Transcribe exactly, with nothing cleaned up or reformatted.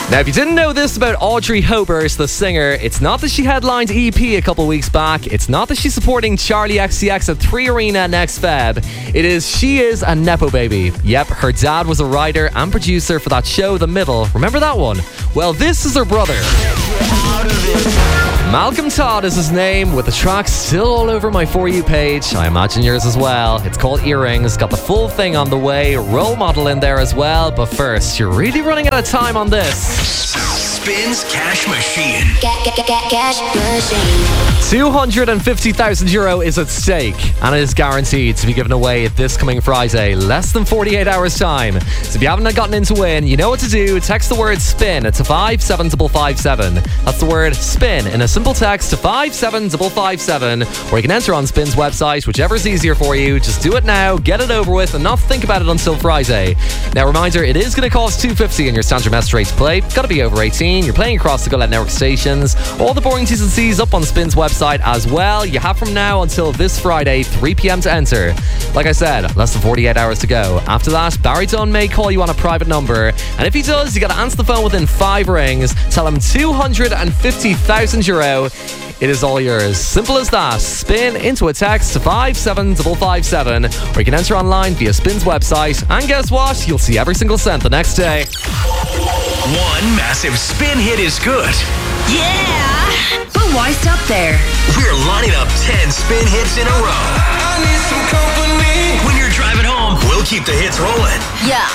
Now, if you didn't know this about Audrey Hobart, the singer, it's not that she headlined E P a couple weeks back. It's not that she's supporting Charlie X C X at three Arena next Feb. It is she is a Nepo baby. Yep, her dad was a writer and producer for that show, The Middle. Remember that one? Well, this is her brother. Malcolm Todd is his name, with the track still all over my For You page. I imagine yours as well. It's called Earrings. Got the full thing on the way. Role Model in there as well. But first, you're really running out of time on this. Spins Cash Machine. Cash Machine. two hundred fifty thousand euro is at stake, and it is guaranteed to be given away this coming Friday, less than forty-eight hours time. So if you haven't gotten in to win, you know what to do. Text the word SPIN to five seven five five seven. That's the word SPIN in a simple text to five seven five five seven, or you can enter on Spin's website, whichever's easier for you. Just do it now, get it over with, and not think about it until Friday. Now, reminder, it is going to cost two hundred fifty dollars in your standard message rate to play. Got to be over eighteen. You're playing across the Go Let Network stations. All the boring T's and C's up on Spin's website as well. You have from now until this Friday, three p.m. to enter. Like I said, less than forty-eight hours to go. After that, Barry Dunn may call you on a private number, and if he does, you got to answer the phone within five rings. Tell him two hundred fifty thousand euro. It is all yours. Simple as that. Spin into a text to five seven five five seven, or you can enter online via Spin's website. And guess what? You'll see every single cent the next day. One massive spin hit is good. Yeah! But why stop there? We're lining up ten spin hits in a row. I need some company. When you're driving home, we'll keep the hits rolling. Yeah.